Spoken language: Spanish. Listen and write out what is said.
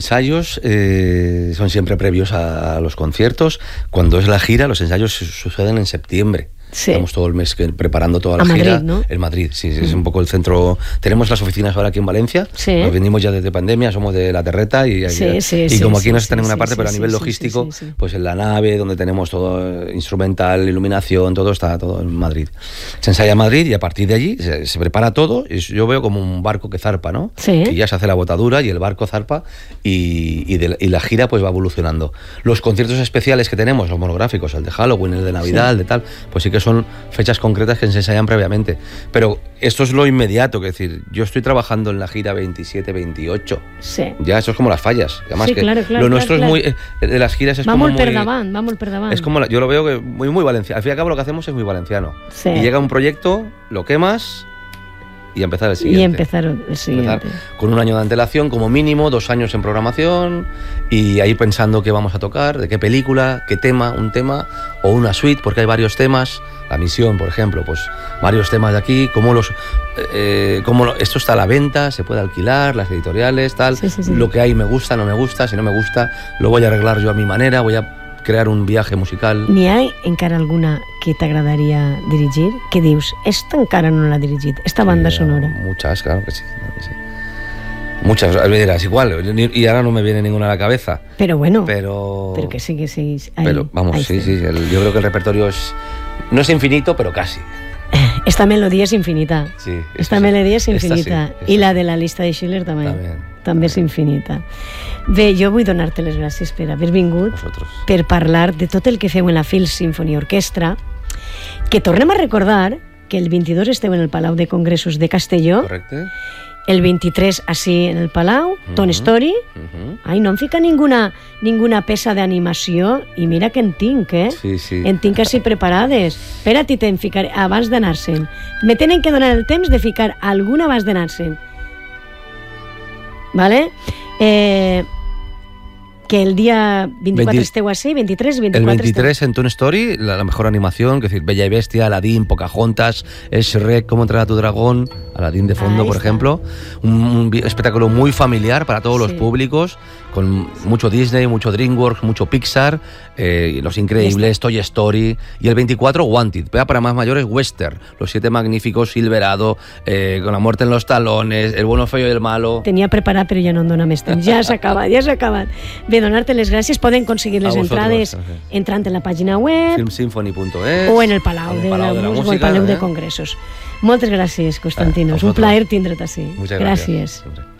ensayos son siempre previos a los conciertos. Cuando es la gira, los ensayos suceden en septiembre. Sí. Estamos todo el mes preparando toda la gira. Madrid, ¿no? En Madrid, sí, es un poco el centro. Tenemos las oficinas ahora aquí en Valencia. Sí. Nos venimos ya desde pandemia, somos de La Terreta y como aquí no está en ninguna parte, pero a nivel logístico, pues en la nave donde tenemos todo instrumental, iluminación, todo está todo en Madrid. Se ensaya en Madrid y a partir de allí se prepara todo. Y yo veo como un barco que zarpa, ¿no? Sí. Que ya se hace la botadura y el barco zarpa y la gira pues va evolucionando. Los conciertos especiales que tenemos, los monográficos, el de Halloween, el de Navidad, el de tal, pues sí que son fechas concretas que se ensayan previamente. Pero esto es lo inmediato, que es decir, yo estoy trabajando en la gira 27-28. Sí. Ya eso es como las fallas. Además, sí, que claro, lo nuestro es muy de las giras es vamos como muy vamos per davant. Es como yo lo veo que muy valenciano. Al fin y al cabo lo que hacemos es muy valenciano. Sí. Y llega un proyecto, lo quemas y empezar el siguiente. Y empezar el siguiente. Con un año de antelación, como mínimo, 2 años en programación, y ahí pensando qué vamos a tocar, de qué película, qué tema, un tema o una suite, porque hay varios temas. La Misión, por ejemplo, pues varios temas de aquí, esto está a la venta, se puede alquilar, las editoriales, tal. Sí. Lo que hay me gusta, no me gusta, si no me gusta, lo voy a arreglar yo a mi manera, voy a crear un viaje musical. N'hi ha encara alguna que t'agradaria dirigir? Que dius, esta encara no l'ha dirigit, esta banda sonora. Muchas, claro que sí. Muchas, me dirás, igual, y ahora no me viene ninguna a la cabeza. Pero bueno, pero que sí. Pero vamos, sí, yo creo que el repertorio no es infinito, pero casi. Esta melodia és infinita. Sí, esta melodia és infinita. Sí, I la de la llista de Schiller també és infinita. Bé, jo vull donar-te les gràcies per haver vingut, per parlar de tot el que feu en la Phil Symphony Orchestra, que tornem a recordar que el 22 esteu en el Palau de Congressos de Castelló. Correcte. El 23 així en el Palau, Toy Story. Ai, no em fica ninguna peça d'animació, i mira que en tinc, Sí. En tinc així preparades. Espera't, i te'n ficaré abans d'anar-se'n. Me tenen que donar el temps de ficar alguna abans d'anar-se'n. ¿Vale? Que el día 24 esteu así, 23 y 24 el 23 en Toy Story, la mejor animación, que es decir, Bella y Bestia, Aladdin, Pocahontas, Shrek, Cómo entrenar a tu dragón, Aladdin de fondo, por ejemplo. Un espectáculo muy familiar para todos los públicos, con mucho Disney, mucho DreamWorks, mucho Pixar, Los Increíbles, Toy Story. Y el 24, Wanted, para más mayores, Western, Los Siete Magníficos, Silverado, Con la muerte en los talones, El bueno, feo y el malo. Tenia preparat, però ja no em dóna més temps. Ja s'ha acabat. Bé, donar-te les gràcies. Poden aconseguir les entrades entrant en la pàgina web filmsymphony.es o en el Palau de la Música o el Palau de Congressos. Moltes gràcies, Constantinos. Un plaer tindre't així. Gràcies.